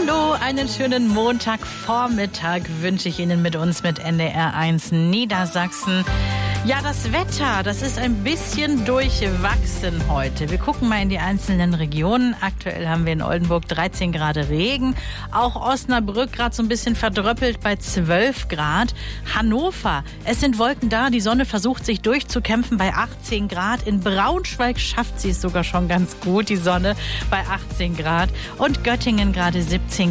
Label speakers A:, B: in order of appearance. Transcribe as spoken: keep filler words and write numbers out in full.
A: Hallo, einen schönen Montagvormittag wünsche ich Ihnen mit uns mit N D R eins Niedersachsen. Ja, das Wetter, das ist ein bisschen durchwachsen heute. Wir gucken mal in die einzelnen Regionen. Aktuell haben wir in Oldenburg dreizehn Grad Regen. Auch Osnabrück gerade so ein bisschen verdröppelt bei zwölf Grad. Hannover, es sind Wolken da. Die Sonne versucht sich durchzukämpfen bei achtzehn Grad. In Braunschweig schafft sie es sogar schon ganz gut, die Sonne bei achtzehn Grad. Und Göttingen gerade siebzehn